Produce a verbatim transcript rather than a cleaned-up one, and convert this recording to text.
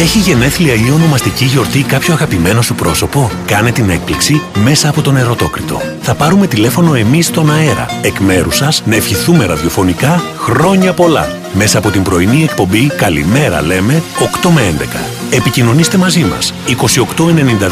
Έχει γενέθλια ή ονομαστική γιορτή κάποιο αγαπημένο σου πρόσωπο? Κάνε την έκπληξη μέσα από τον Ερωτόκριτο. Θα πάρουμε τηλέφωνο εμείς στον αέρα, εκ μέρους σας, να ευχηθούμε ραδιοφωνικά χρόνια πολλά. Μέσα από την πρωινή εκπομπή «Καλημέρα λέμε» οκτώ με έντεκα. Επικοινωνήστε μαζί μας είκοσι οκτώ ενενήντα